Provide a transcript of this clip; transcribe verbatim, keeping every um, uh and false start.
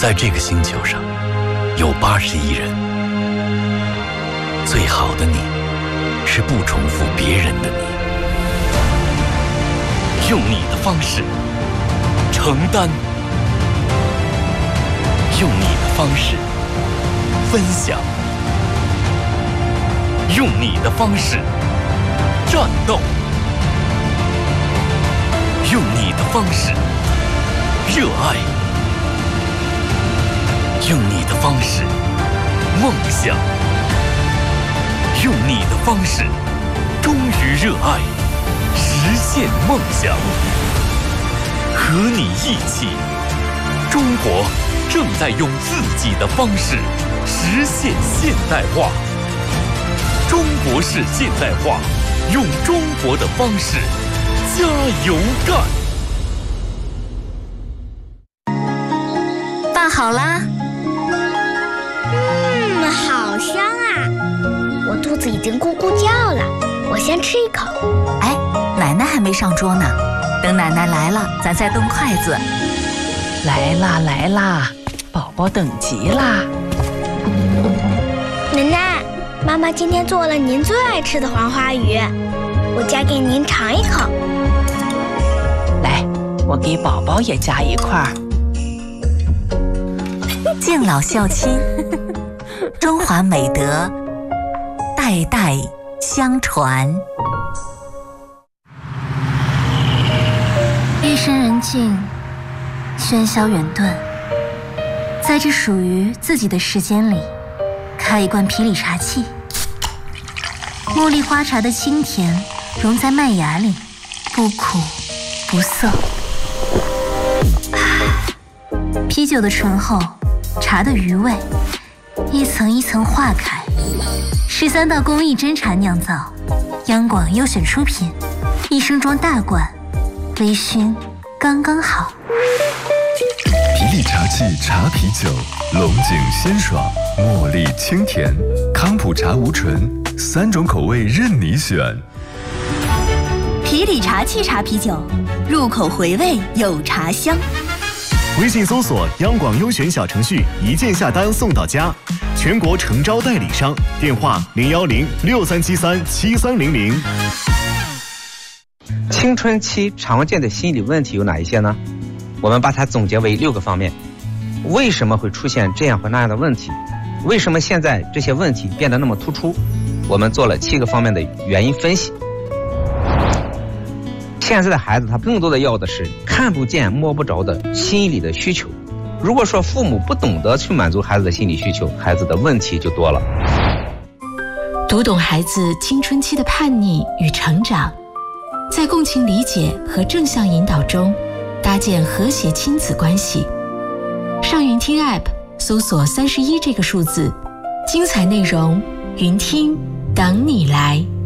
在这个星球上有八十亿人，最好的你是不重复别人的你，用你的方式承担，用你的方式分享，用你的方式战斗，用你的方式热爱，用你的方式梦想，用你的方式忠于热爱，实现梦想。和你一起，中国正在用自己的方式实现现代化。中国式现代化，用中国的方式加油干！ 饭好啦。 嗯，好香啊！我肚子已经咕咕叫了，我先吃一口。 哎，奶奶还没上桌呢，等奶奶来了，咱再动筷子。 来啦来啦，宝宝等急啦！ 奶奶，妈妈今天做了您最爱吃的黄花鱼，我夹给您尝一口。 来，我给宝宝也夹一块。 敬老孝亲，中华美德代代相传。 夜深人静，喧嚣远遁，在这属于自己的时间里，开一罐皮里茶气。茉莉花茶的清甜融在麦芽里，不苦不涩。啤酒的醇厚，茶的余味，一层一层化开。十三道工艺真茶酿造，央广优选出品，一升装大罐，微醺刚刚好。 皮力茶气茶啤酒，龙井鲜爽，茉莉清甜，康普茶无醇，三种口味任你选。 皮里茶气茶啤酒，入口回味有茶香。 微信搜索央广优选小程序，一键下单送到家，全国诚招代理商，电话零幺零六三七三七三零零。 青春期常见的心理问题有哪一些呢？我们把它总结为六个方面。为什么会出现这样或那样的问题？为什么现在这些问题变得那么突出？我们做了七个方面的原因分析。现在的孩子他更多的要的是看不见摸不着的心理的需求。如果说父母不懂得去满足孩子的心理需求，孩子的问题就多了。 读懂孩子青春期的叛逆与成长，在共情理解和正向引导中搭建和谐亲子关系。上云听 App 搜索三十一这个数字，精彩内容云听等你来。